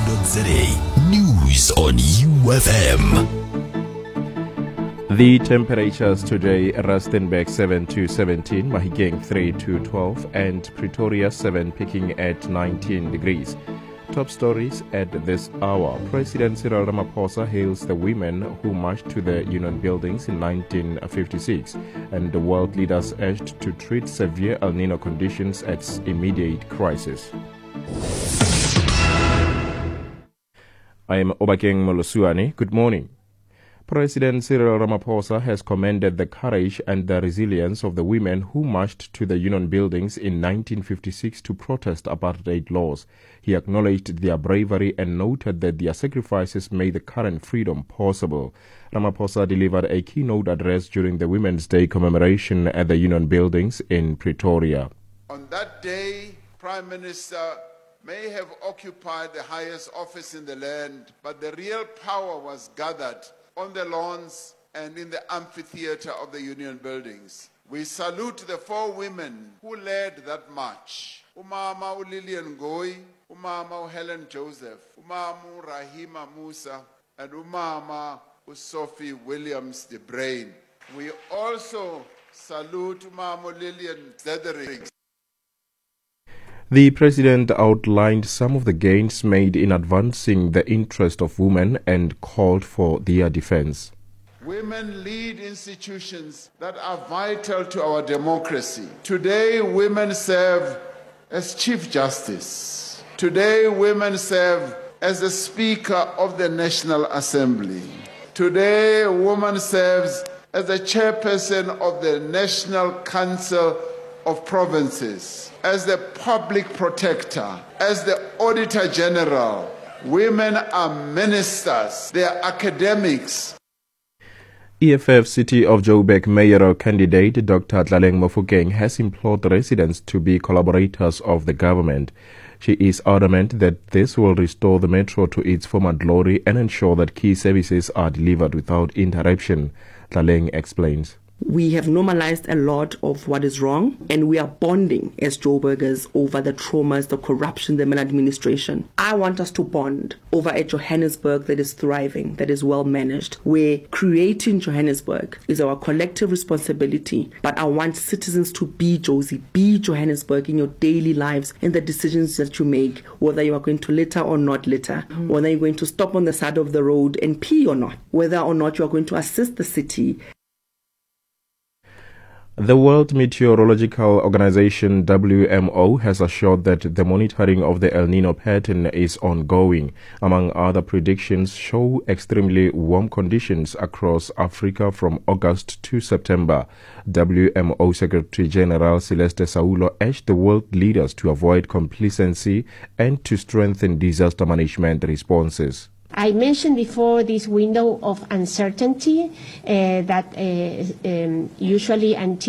News on UFM. The temperatures today: Rustenburg 7 to 17, Mahikeng 3 to 12, and Pretoria 7 peaking at 19 degrees. Top stories at this hour. President Cyril Ramaphosa hails the women who marched to the Union buildings in 1956, and the world leaders urged to treat severe El Nino conditions as immediate crisis. I am Obakeng Molosuani. Good morning. President Cyril Ramaphosa has commended the courage and the resilience of the women who marched to the Union buildings in 1956 to protest apartheid laws. He acknowledged their bravery and noted that their sacrifices made the current freedom possible. Ramaphosa delivered a keynote address during the Women's Day commemoration at the Union buildings in Pretoria. On that day, Prime Minister may have occupied the highest office in the land, but the real power was gathered on the lawns and in the amphitheater of the Union buildings. We salute the four women who led that march. Umama Lillian Ngoyi, Umama Helen Joseph, Umama Rahima Musa, and Umama Sophie Williams de Brain. We also salute Umama Lillian Zederick. The president outlined some of the gains made in advancing the interest of women and called for their defense. Women lead institutions that are vital to our democracy. Today, women serve as Chief Justice. Today, women serve as the Speaker of the National Assembly. Today, a woman serves as the Chairperson of the National Council of Provinces, as the Public Protector, as the Auditor General. Women are ministers, they are academics. EFF City of Joburg mayoral candidate Dr. Tlaleng Mofokeng has implored residents to be collaborators of the government. She is adamant that this will restore the metro to its former glory and ensure that key services are delivered without interruption. Tlaleng explains. We have normalized a lot of what is wrong, and we are bonding as Joburgers over the traumas, the corruption, the maladministration. I want us to bond over a Johannesburg that is thriving, that is well managed, where creating Johannesburg is our collective responsibility. But I want citizens to be Josie, be Johannesburg in your daily lives and the decisions that you make, whether you are going to litter or not litter, whether you're going to stop on the side of the road and pee or not, whether or not you are going to assist the city. The World Meteorological Organization WMO has assured that the monitoring of the El Nino pattern is ongoing. Among other predictions show extremely warm conditions across Africa from August to September. WMO Secretary General Celeste Saulo urged the world leaders to avoid complacency and to strengthen disaster management responses. I mentioned before this window of uncertainty that usually until